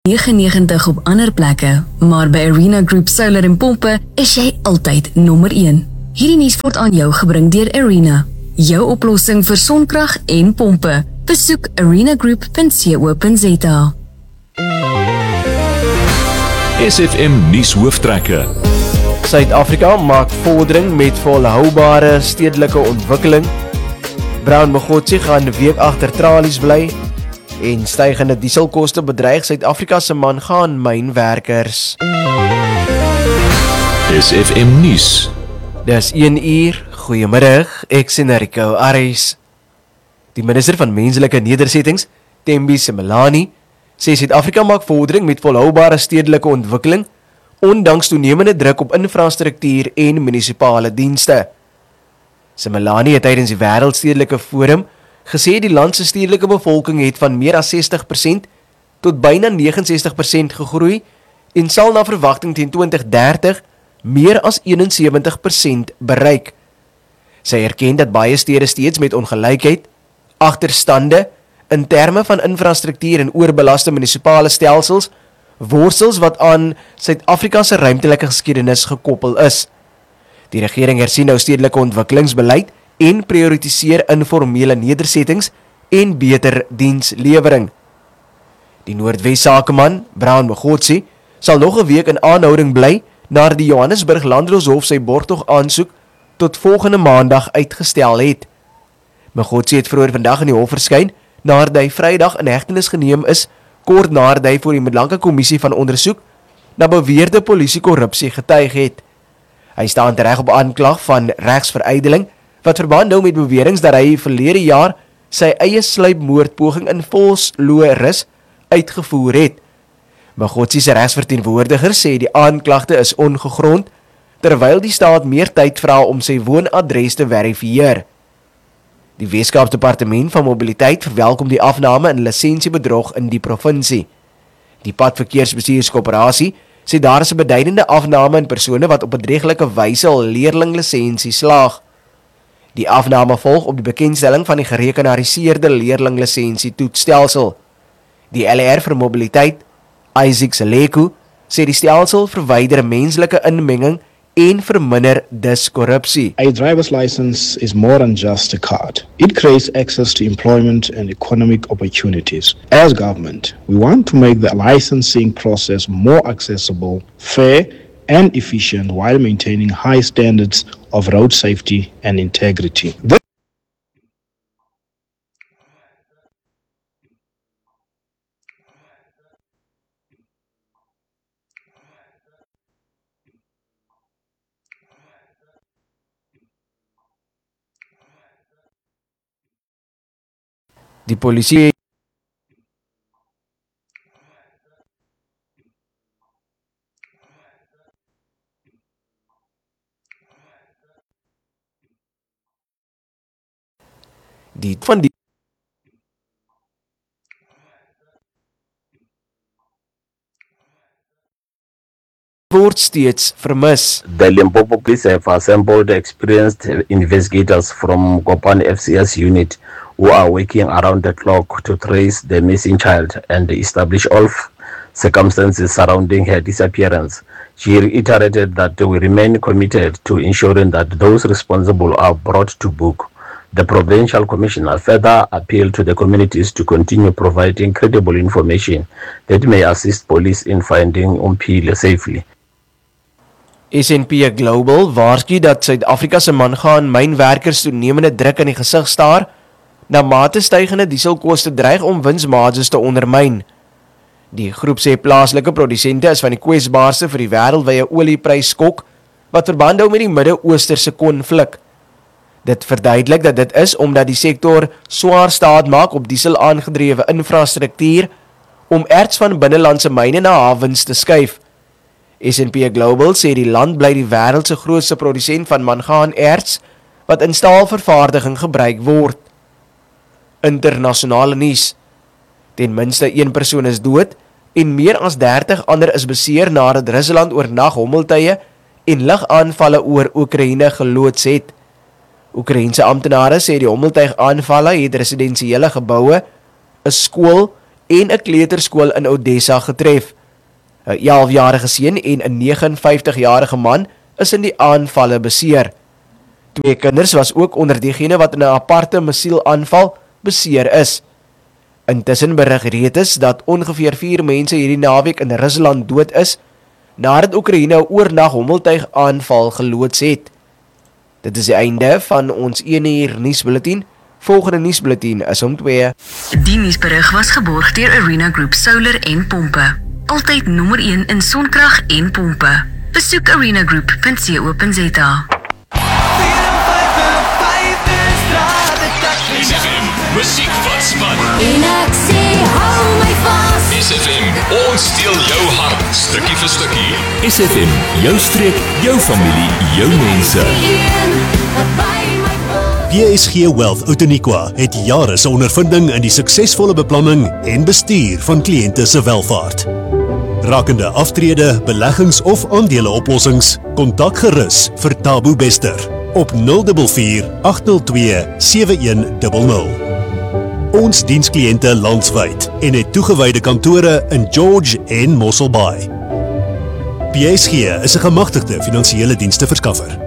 99 op ander plekke, maar by Arena Group Solar en Pompe is jy altyd nommer 1. Hierdie nuus word aan jou gebring deur Arena, jou oplossing vir sonkrag en pompe. Besoek arenagroup.co.za. SFM nuus hooftrekke. Suid-Afrika maak vordering met volhoubare stedelike ontwikkeling. Brown Mogotsi gaan week agter tralies bly en stygende dieselkoste bedreig Suid-Afrika se mangaan mynwerkers. SFM nuus. Dis 1 uur. Goeiemiddag, ek sien Rico Aris. Die minister van menslike nedersettings, Thembi Simelane, sê Suid-Afrika maak vordering met volhoubare stedelike ontwikkeling, ondanks toenemende druk op infrastruktuur en munisipale dienste. Simelane het tydens die Wêreldstedelike Forum gesê die land se stedelike bevolking het van meer as 60% tot byna 69% gegroei en sal na verwagting teen 2030 meer as 71% bereik. Sy erken dat baie stede steeds met ongelykheid, agterstande in terme van infrastruktuur en oorbelaste munisipale stelsels worsels wat aan Suid-Afrika se ruimtelike geskiedenis gekoppel is. Die regering hersien nou stedelike ontwikkelingsbeleid en prioritiseer informele nedersettings en beter dienslewering. Die Noordwes sakeman, Brown Mogotsi, sal nog 'n week in aanhouding bly nadat die Johannesburg Landdroshof sy borgtog aansoek tot volgende maandag uitgestel het. Mogotsi het vroeër vandag in die hof verskyn nadat hy Vrydag in hegtenis geneem is, kort nadat hy voor die Middellandse Kommissie van Ondersoek na beweerde polisiekorrupsie getuig het. Hy staan tereg op aanklag van regsverydeling wat verband hou met beweringe dat hy verlede jaar sy eie sluipmoordpoging in Vosloorus uitgevoer het. Mogotsi se regsverteenwoordiger sê die aanklagte is ongegrond, terwyl die staat meer tyd vra om sy woonadres te verifieer. Die Weskaapse Departement van Mobiliteit verwelkom die afname in lisensiebedrog in die provinsie. Die Padverkeersbestuurskoöperasie sê daar is 'n beduidende afname in persone wat op bedrieglike wyse hul leerlinglisensie slaag. Die afname volg op die bekendstelling van die gerekenariseerde leerlinglisensie toetsstelsel. Die LR vir Mobiliteit, Isaac Seleku, sê die stelsel verwyder menslike inmenging en verminder dus korrupsie. A driver's license is more than just a card. It creates access to employment and economic opportunities. As government, we want to make the licensing process more accessible, fair, and efficient while maintaining high standards of road safety and integrity. Die polisie word steeds vermis. The Limpopo police have assembled experienced investigators from Kopane FCS unit who are working around the clock to trace the missing child and establish all circumstances surrounding her disappearance. She reiterated that we remain committed to ensuring that those responsible are brought to book. The Provincial Commissioner further appealed to the communities to continue providing credible information that may assist police in finding Umpile safely. S&P Global waarsku dat Suid-Afrika se mangaan mynwerkers toenemende druk in die gesig staar, na mate stygende dieselkoste dreig om winsmarges te ondermyn. Die groep sê plaaslike produsente is van die kwesbaarste vir die wêreldwye oliepryskok wat verband hou met die Midde-Oosterse konflik. Dit verduidelik dat dit is omdat die sektor swaar staat maak op diesel aangedrewe infrastruktuur om erts van binnelandse myne na hawens te skuif. S&P Global sê die land bly die wêreld se grootste produsent van mangaanerts wat in staalvervaardiging gebruik word. Internasionale nuus. Ten minste 1 persoon is dood en meer as 30 ander is beseer nadat Rusland oornag hommeltuie en lugaanvalle oor Oekraïne geloods het. Oekraïense amptenare sê die hommeltuigaanvalle het residensiële geboue, 'n skool en 'n kleuterskool in Odessa getref. 'n 11-jarige seun en 'n 59-jarige man is in die aanvalle beseer. 2 kinders was ook onder diegene wat in 'n aparte missielaanval beseer is. Intussen berig reeds dat ongeveer 4 mense hierdie naweek in Rusland dood is, nadat Oekraïne 'n oornag hommeltuig aanval geloods het. Dit is die einde van ons 1 uur nuusbulletin. Volgende nuusbulletin is om 2. Die nuusberig was geborg deur Arena Group Solar en Pompe. Altyd nommer 1 in sonkrag en pompe. Besoek arenagroup.co.za. SFM, musiek wat span. En ek sê, hou my vas. SFM, ons deel jou hart, stukkie vir stukkie. SFM, jou streek, jou familie, jou mense. Een wat by my voel. PSG Wealth Outeniqua het jare se ondervinding in die suksesvolle beplanning en bestuur van kliënte se welvaart. Rakende aftrede, beleggings of aandeleoplossings, kontak gerus vir Tabo Bester op 044 802 7100. Ons diens kliënte landwyd en het toegewyde kantore in George en Mossel Bay. PSG is 'n gemagtigde finansiële diensteverskaffer.